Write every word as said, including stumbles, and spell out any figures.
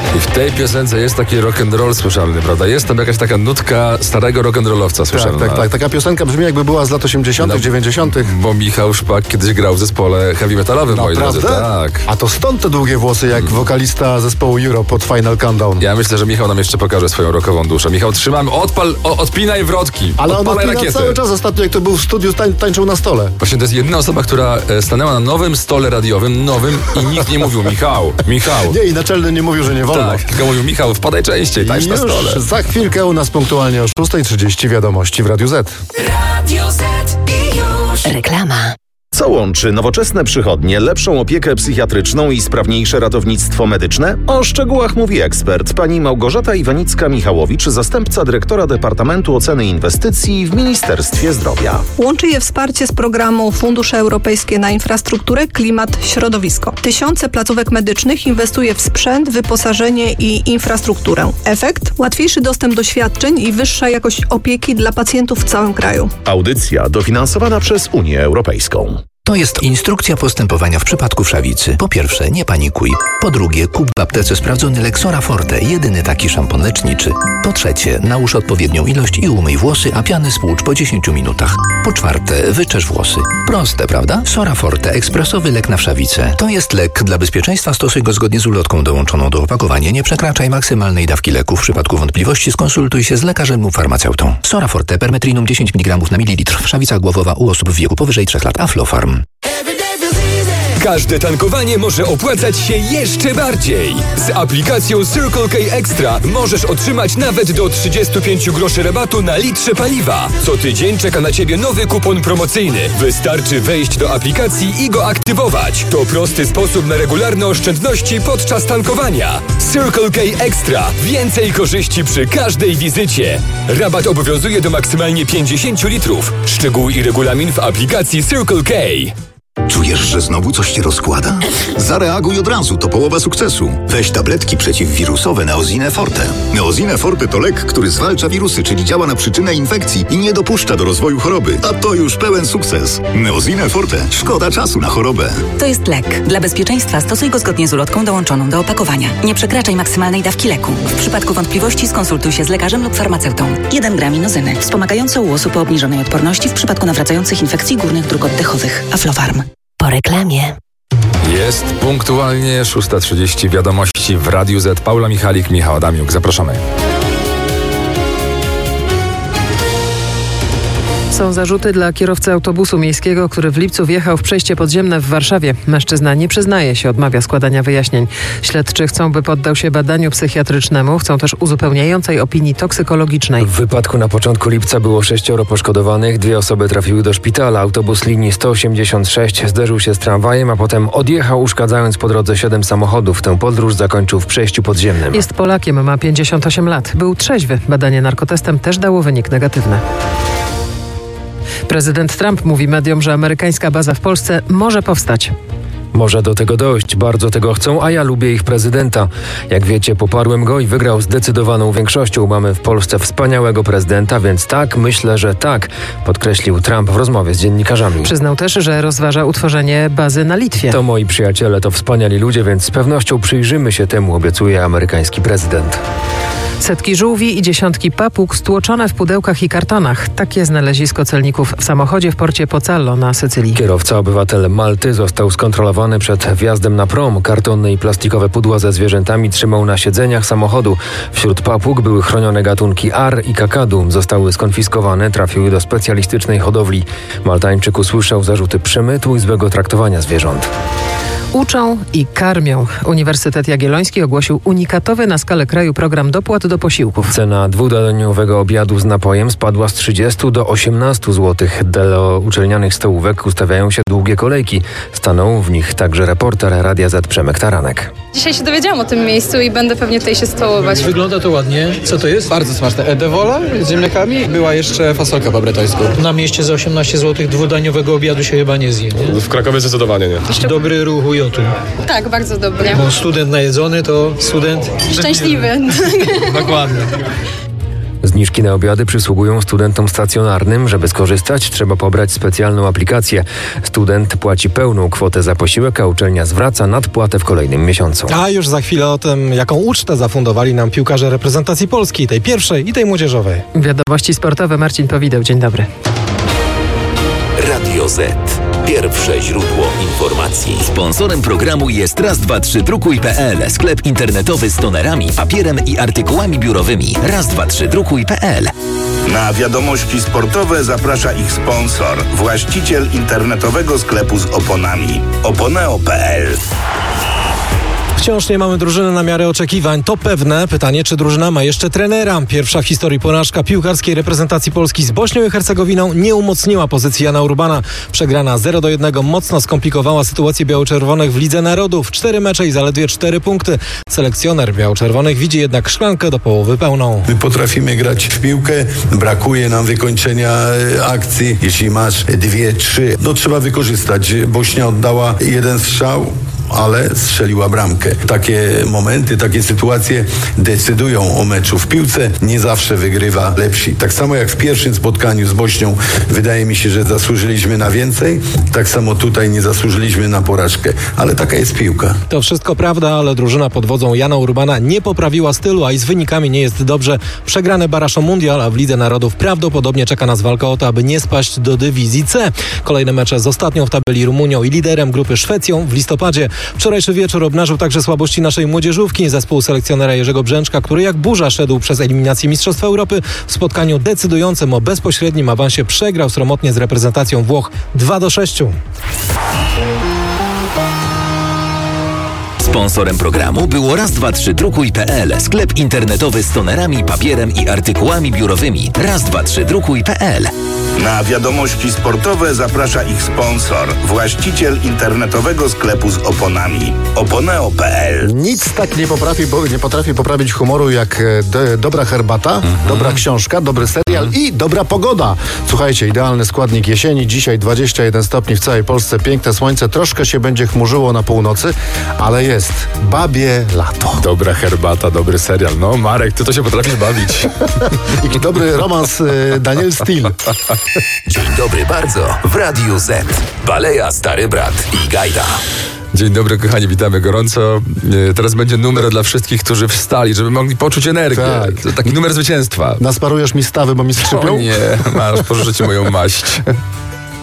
I w tej piosence jest taki rock'n'roll słyszalny, prawda? Jest tam jakaś taka nutka starego rock'n'rollowca słyszalna. Tak, tak, tak. Taka piosenka brzmi, jakby była z lat osiemdziesiątych, No, dziewięćdziesiątych. Bo Michał Szpak kiedyś grał w zespole heavy metalowym, moi drodzy. Tak. A to stąd te długie włosy, jak wokalista zespołu Europe pod Final Countdown. Ja myślę, że Michał nam jeszcze pokaże swoją rockową duszę. Michał, trzymamy, odpal, o, odpinaj wrotki. Ale on odpalaj odpina rakiety. cały czas. Ostatnio, jak to był w studiu, tań, tańczył na stole. Właśnie to jest jedyna osoba, która e, stanęła na nowym stole radiowym, nowym i nikt nie mówił Michał, Michał. Nie, i naczelny nie mówił, że nie wolno. Tak, tylko mówił Michał, wpadaj częściej, tańcz na stole. Już za chwilkę u nas punktualnie o szósta trzydzieści wiadomości w Radiu Z. Radio Z i już. Reklama. Co łączy nowoczesne przychodnie, lepszą opiekę psychiatryczną i sprawniejsze ratownictwo medyczne? O szczegółach mówi ekspert, pani Małgorzata Iwanicka-Michałowicz, zastępca dyrektora Departamentu Oceny Inwestycji w Ministerstwie Zdrowia. Łączy je wsparcie z programu Fundusze Europejskie na Infrastrukturę, Klimat, Środowisko. Tysiące placówek medycznych inwestuje w sprzęt, wyposażenie i infrastrukturę. Efekt? Łatwiejszy dostęp do świadczeń i wyższa jakość opieki dla pacjentów w całym kraju. Audycja dofinansowana przez Unię Europejską. To jest instrukcja postępowania w przypadku wszawicy. Po pierwsze, nie panikuj. Po drugie, kup w aptece sprawdzony Lexora Forte, jedyny taki szampon leczniczy. Po trzecie, nałóż odpowiednią ilość i umyj włosy, a piany spłucz po dziesięciu minutach. Po czwarte, wyczesz włosy. Proste, prawda? Sora Forte, ekspresowy lek na wszawicę. To jest lek. Dla bezpieczeństwa stosuj go zgodnie z ulotką dołączoną do opakowania. Nie przekraczaj maksymalnej dawki leku. W przypadku wątpliwości skonsultuj się z lekarzem lub farmaceutą. Sora Forte, permetrinum dziesięć miligramów na mililitr. Wszawica głowowa u osób w wieku powyżej trzech lat. Aflofarm. Każde tankowanie może opłacać się jeszcze bardziej. Z aplikacją Circle K Extra możesz otrzymać nawet do trzydziestu pięciu groszy rabatu na litrze paliwa. Co tydzień czeka na Ciebie nowy kupon promocyjny. Wystarczy wejść do aplikacji i go aktywować. To prosty sposób na regularne oszczędności podczas tankowania. Circle K Extra. Więcej korzyści przy każdej wizycie. Rabat obowiązuje do maksymalnie pięćdziesięciu litrów. Szczegóły i regulamin w aplikacji Circle K. Czujesz, że znowu coś cię rozkłada? Zareaguj od razu, to połowa sukcesu. Weź tabletki przeciwwirusowe Neosine Forte. Neosine Forte to lek, który zwalcza wirusy, czyli działa na przyczynę infekcji i nie dopuszcza do rozwoju choroby. A to już pełen sukces. Neosine Forte. Szkoda czasu na chorobę. To jest lek. Dla bezpieczeństwa stosuj go zgodnie z ulotką dołączoną do opakowania. Nie przekraczaj maksymalnej dawki leku. W przypadku wątpliwości skonsultuj się z lekarzem lub farmaceutą. jeden gram inozyny. Wspomagające u osób o obniżonej odporności w przypadku nawracających infekcji górnych dróg oddechowych. Aflofarm. Po reklamie. Jest punktualnie szósta trzydzieści wiadomości w Radiu Z. Paula Michalik, Michał Adamiuk. Zapraszamy. Są zarzuty dla kierowcy autobusu miejskiego, który w lipcu wjechał w przejście podziemne w Warszawie. Mężczyzna nie przyznaje się, odmawia składania wyjaśnień. Śledczy chcą, by poddał się badaniu psychiatrycznemu. Chcą też uzupełniającej opinii toksykologicznej. W wypadku na początku lipca było sześcioro poszkodowanych. Dwie osoby trafiły do szpitala. Autobus linii sto osiemdziesiąt sześć zderzył się z tramwajem, a potem odjechał, uszkadzając po drodze siedem samochodów. Tę podróż zakończył w przejściu podziemnym. Jest Polakiem, ma pięćdziesiąt osiem lat. Był trzeźwy. Badanie narkotestem też dało wynik negatywny. Prezydent Trump mówi mediom, że amerykańska baza w Polsce może powstać. Może do tego dojść, bardzo tego chcą, a ja lubię ich prezydenta. Jak wiecie, poparłem go i wygrał zdecydowaną większością. Mamy w Polsce wspaniałego prezydenta, więc tak, myślę, że tak, podkreślił Trump w rozmowie z dziennikarzami. Przyznał też, że rozważa utworzenie bazy na Litwie. To moi przyjaciele, to wspaniali ludzie, więc z pewnością przyjrzymy się temu, obiecuje amerykański prezydent. Setki żółwi i dziesiątki papug stłoczone w pudełkach i kartonach. Takie znalezisko celników w samochodzie w porcie Pozzallo na Sycylii. Kierowca, obywatel Malty, został skontrolowany przed wjazdem na prom. Kartonne i plastikowe pudła ze zwierzętami trzymał na siedzeniach samochodu. Wśród papug były chronione gatunki ar i kakadu. Zostały skonfiskowane, trafiły do specjalistycznej hodowli. Maltańczyk usłyszał zarzuty przemytu i złego traktowania zwierząt. Uczą i karmią. Uniwersytet Jagielloński ogłosił unikatowy na skalę kraju program dopłat do posiłków. Cena dwudaniowego obiadu z napojem spadła z trzydziestu do osiemnastu złotych. Do uczelnianych stołówek ustawiają się długie kolejki. Stanął w nich także reporter Radia Z Przemek Taranek. Dzisiaj się dowiedziałam o tym miejscu i będę pewnie tutaj się stołować. Wygląda to ładnie. Co to jest? Bardzo smaczne. Edewola z ziemniakami. Była jeszcze fasolka po bretońsku. Na mieście za osiemnaście złotych dwudaniowego obiadu się chyba nie zje, nie? W Krakowie zdecydowanie nie. Dobry ruch U J-u. Tak, bardzo dobry. Bo student najedzony to student... Szczęśliwy. Dokładnie. Zniżki na obiady przysługują studentom stacjonarnym. Żeby skorzystać, trzeba pobrać specjalną aplikację. Student płaci pełną kwotę za posiłek, a uczelnia zwraca nadpłatę w kolejnym miesiącu. A już za chwilę o tym, jaką ucztę zafundowali nam piłkarze reprezentacji Polski, tej pierwszej i tej młodzieżowej. Wiadomości sportowe, Marcin Powideł. Dzień dobry. Radio Z. Pierwsze źródło informacji. Sponsorem programu jest raz dwa trzy drukuj kropka pe el. Sklep internetowy z tonerami, papierem i artykułami biurowymi. raz dwa trzy drukuj kropka pe el. Na wiadomości sportowe zaprasza ich sponsor, właściciel internetowego sklepu z oponami. oponeo kropka pe el. Wciąż nie mamy drużyny na miarę oczekiwań. To pewne. Pytanie, czy drużyna ma jeszcze trenera? Pierwsza w historii porażka piłkarskiej reprezentacji Polski z Bośnią i Hercegowiną nie umocniła pozycji Jana Urbana. Przegrana zero do jednego mocno skomplikowała sytuację biało-czerwonych w Lidze Narodów. Cztery mecze i zaledwie cztery punkty. Selekcjoner biało-czerwonych widzi jednak szklankę do połowy pełną. My potrafimy grać w piłkę, brakuje nam wykończenia akcji. Jeśli masz dwie, trzy, no trzeba wykorzystać. Bośnia oddała jeden strzał, ale strzeliła bramkę. Takie momenty, takie sytuacje decydują o meczu. W piłce nie zawsze wygrywa lepsi. Tak samo jak w pierwszym spotkaniu z Bośnią, wydaje mi się, że zasłużyliśmy na więcej. Tak samo tutaj nie zasłużyliśmy na porażkę. Ale taka jest piłka. To wszystko prawda, ale drużyna pod wodzą Jana Urbana nie poprawiła stylu, a i z wynikami nie jest dobrze. Przegrane Baraszą Mundial, a w Lidze Narodów prawdopodobnie czeka nas walka o to, aby nie spaść do dywizji C. Kolejne mecze z ostatnią w tabeli Rumunią i liderem grupy Szwecją w listopadzie. Wczorajszy wieczór obnażył także słabości naszej młodzieżówki. Zespół selekcjonera Jerzego Brzęczka, który jak burza szedł przez eliminację Mistrzostwa Europy, w spotkaniu decydującym o bezpośrednim awansie przegrał sromotnie z reprezentacją Włoch dwa do sześciu. Sponsorem programu było raz dwa trzy drukuj kropka pe el. Sklep internetowy z tonerami, papierem i artykułami biurowymi. raz dwa trzy drukuj kropka pe el. Na wiadomości sportowe zaprasza ich sponsor, właściciel internetowego sklepu z oponami. oponeo kropka pe el. Nic tak nie potrafi, bo nie potrafi poprawić humoru jak do, dobra herbata, mhm. dobra książka, dobry serial mhm. i dobra pogoda. Słuchajcie, idealny składnik jesieni. Dzisiaj dwadzieścia jeden stopni w całej Polsce, piękne słońce, troszkę się będzie chmurzyło na północy, ale jest babie lato. Dobra herbata, dobry serial. No Marek, ty to się potrafisz bawić. I dobry romans y, Daniel Steele. Dzień dobry bardzo w Radiu Z. Baleja, Stary Brat i Gajda. Dzień dobry, kochani, witamy gorąco. Teraz będzie numer dla wszystkich, którzy wstali, żeby mogli poczuć energię. Tak. To taki numer zwycięstwa. Nasparujesz mi stawy, bo mi skrzypią? O nie, masz, pożyczę ci moją maść.